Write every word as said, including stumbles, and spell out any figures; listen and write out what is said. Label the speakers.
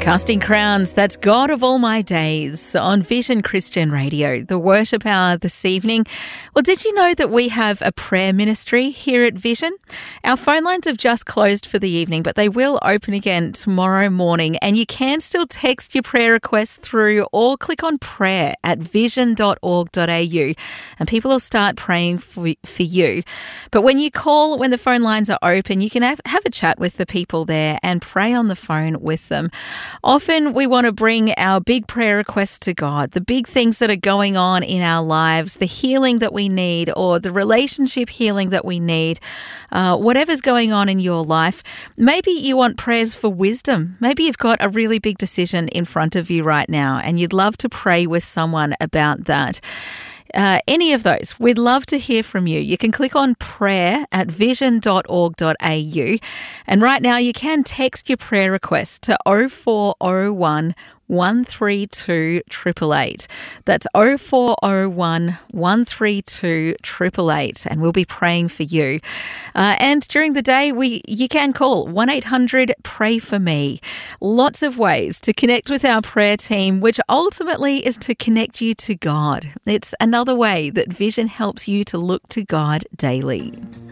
Speaker 1: Casting Crowns, that's God of All My Days on Vision Christian Radio, the worship hour this evening. Well, did you know that we have a prayer ministry here at Vision? Our phone lines have just closed for the evening, but they will open again tomorrow morning, and you can still text your prayer requests through or click on prayer at vision dot org dot a u, and people will start praying for, for you. But when you call, when the phone lines are open, you can have, have a chat with the people there and pray on the phone with them. Often we want to bring our big prayer requests to God, the big things that are going on in our lives, the healing that we need or the relationship healing that we need, uh, whatever's going on in your life. Maybe you want prayers for wisdom. Maybe you've got a really big decision in front of you right now and you'd love to pray with someone about that. Uh, any of those, we'd love to hear from you. You can click on prayer at vision dot org dot a u. And right now you can text your prayer request to oh four oh one, one three two, eight eight eight. That's oh four oh one, one three two, eight eight eight. And we'll be praying for you. Uh, and during the day, we you can call one eight hundred pray for me. Lots of ways to connect with our prayer team, which ultimately is to connect you to God. It's another way that Vision helps you to look to God daily.